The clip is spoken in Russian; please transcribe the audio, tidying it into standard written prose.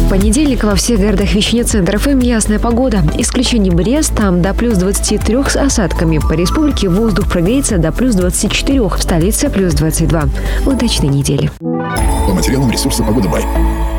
понедельник во всех городах вещания центров ясная погода. Исключение Брест, там до плюс 23 с осадками. По республике воздух прогреется до плюс 24, в столице плюс 22. Удачной недели. По материалам ресурса «Погода Бай».